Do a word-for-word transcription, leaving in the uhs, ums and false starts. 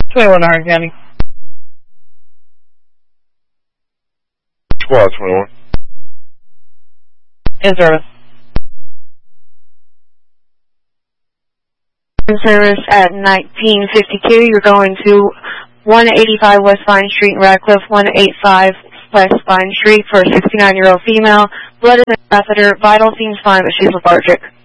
twenty-one Hardin County. Squad twenty-one. In service. In service at nineteen fifty-two. You're going to one eighty-five West Vine Street in Radcliffe, one eighty-five West Vine Street for a sixty-nine-year-old female. Blood is in the catheter. Vital seems fine, but she's lethargic.